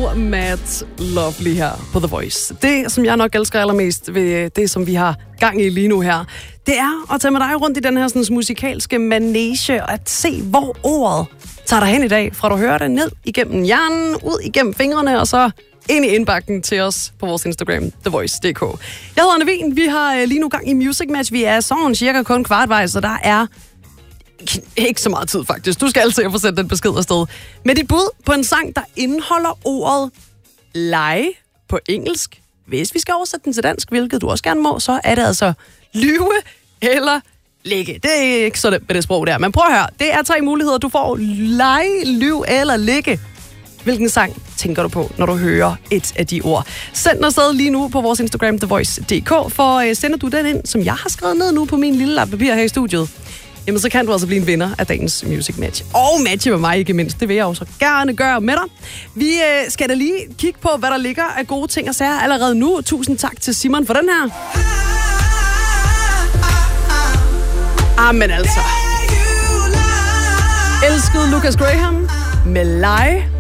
Matt Lovely her på The Voice. Det, som jeg nok elsker allermest ved det, som vi har gang i lige nu her, det er at tage med dig rundt i den her sådan, musikalske manege og at se, hvor ordet tager dig hen i dag, fra du hører det ned igennem hjernen, ud igennem fingrene og så ind i indbakken til os på vores Instagram, thevoice.dk. Jeg hedder Anne Wien. Vi har lige nu gang i Music Match. Vi er sådan cirka kun kvartvejs, så der er ikke så meget tid faktisk. Du skal altid få sendt den besked afsted. Med dit bud på en sang, der indeholder ordet lege på engelsk. Hvis vi skal oversætte den til dansk, hvilket du også gerne må, så er det altså lyve eller ligge. Det er ikke så nemt med det sprog der. Men prøv at høre, det er 3 muligheder. Du får lege, lyve eller ligge. Hvilken sang tænker du på, når du hører et af de ord? Send den afsted lige nu på vores Instagram, thevoice.dk, for sender du den ind, som jeg har skrevet ned nu på min lille lap papir her i studiet, jamen så kan du altså blive en vinder af dagens Music Match. Og matche med mig ikke mindst, det vil jeg også gerne gøre med dig. Vi skal da lige kigge på, hvad der ligger af gode ting og sager allerede nu. Tusind tak til Simon for den her. Men altså. Elskede Lucas Graham med Lie.